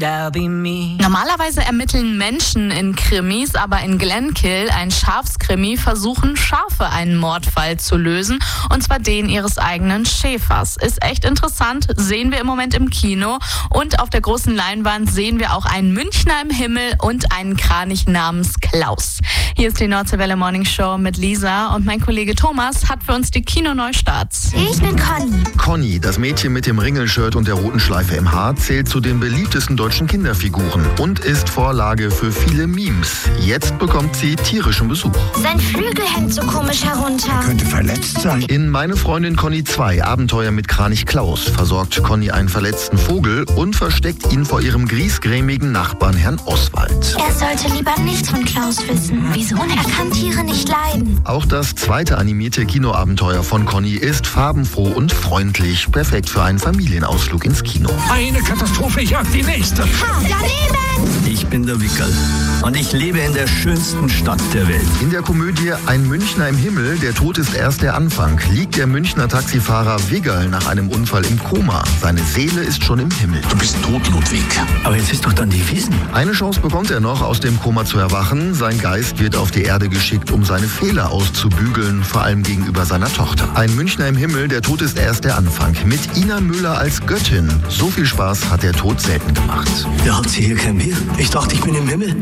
That'll be me. Normalerweise ermitteln Menschen in Krimis, aber in Glenkill, ein Schafskrimi, versuchen Schafe einen Mordfall zu lösen, und zwar den ihres eigenen Schäfers. Ist echt interessant, sehen wir im Moment im Kino, und auf der großen Leinwand sehen wir auch einen Münchner im Himmel und einen Kranich namens Klaus. Hier ist die Nordseewelle Morning Show mit Lisa, und mein Kollege Thomas hat für uns die Kinoneustarts. Ich bin Conny. Conny, das Mädchen mit dem Ringelshirt und der roten Schleife im Haar, zählt zu den beliebtesten deutschen Kinderfiguren und ist Vorlage für viele Memes. Jetzt bekommt sie tierischen Besuch. Sein Flügel hängt so komisch herunter. Könnte verletzt sein. In Meine Freundin Conny 2, Abenteuer mit Kranich Klaus, versorgt Conny einen verletzten Vogel und versteckt ihn vor ihrem griesgrämigen Nachbarn Herrn Oswald. Er sollte lieber nichts von Klaus wissen. Wieso? Er kann Tiere nicht leiden. Auch das zweite animierte Kinoabenteuer von Conny ist farbenfroh und freundlich, perfekt für einen Familienausflug ins Kino. Eine Katastrophe jagt die nächste. Ha, daneben! Ich bin der Wickel und ich lebe in der schönsten Stadt der Welt. In der Komödie Ein Münchner im Himmel, der Tod ist erst der Anfang, liegt der Münchner Taxifahrer Wiggerl nach einem Unfall im Koma. Seine Seele ist schon im Himmel. Du bist tot, Ludwig. Aber jetzt ist doch dann die Wiesn. Eine Chance bekommt er noch, aus dem Koma zu erwachen. Sein Geist wird auf die Erde geschickt, um seine Fehler auszubügeln, vor allem gegenüber seiner Tochter. Ein Münchner im Himmel, der Tod ist erst der Anfang. Mit Ina Müller als Göttin. So viel Spaß hat der Tod selten gemacht. Der hat sie hier kein Bier. Ich dachte, ich bin im Himmel.